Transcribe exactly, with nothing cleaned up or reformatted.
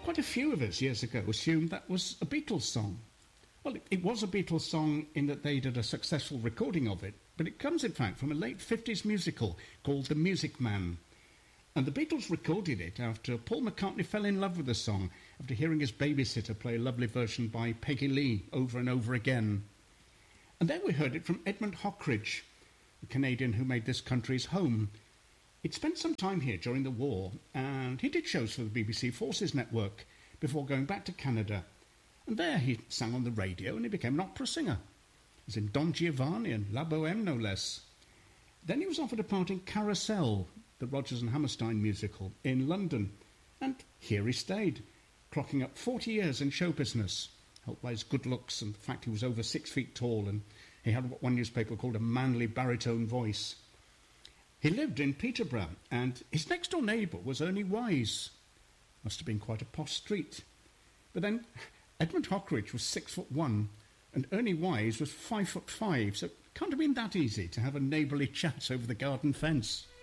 quite a few of us years ago assumed that was a Beatles song. Well, it, it was a Beatles song in that they did a successful recording of it, but it comes, in fact, from a late fifties musical called The Music Man. And the Beatles recorded it after Paul McCartney fell in love with the song after hearing his babysitter play a lovely version by Peggy Lee over and over again. And then we heard it from Edmund Hockridge, the Canadian who made this country his home. He'd spent some time here during the war, and he did shows for the B B C Forces Network before going back to Canada. And there he sang on the radio and he became an opera singer. He was in Don Giovanni and La Bohème, no less. Then he was offered a part in Carousel, the Rodgers and Hammerstein musical, in London. And here he stayed, clocking up forty years in show business, helped by his good looks and the fact he was over six feet tall and he had what one newspaper called a manly baritone voice. He lived in Peterborough, and his next-door neighbour was Ernie Wise. Must have been quite a posh street. But then Edmund Hockridge was six foot one, and Ernie Wise was five foot five, so it can't have been that easy to have a neighbourly chat over the garden fence.